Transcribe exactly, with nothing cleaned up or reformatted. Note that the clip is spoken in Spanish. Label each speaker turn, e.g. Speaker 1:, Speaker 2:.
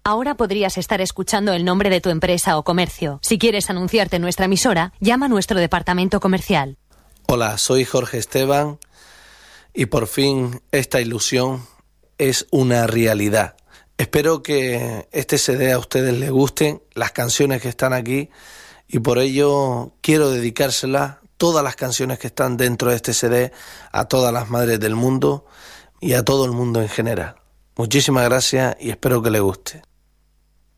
Speaker 1: Ahora podrías estar escuchando el nombre de tu empresa o comercio. Si quieres anunciarte en nuestra emisora, llama a nuestro departamento comercial.
Speaker 2: Hola, soy Jorge Esteban y por fin esta ilusión es una realidad. Espero que este C D a ustedes les gusten, las canciones que están aquí, y por ello quiero dedicárselas, todas las canciones que están dentro de este C D, a todas las madres del mundo y a todo el mundo en general. Muchísimas gracias y espero que les guste.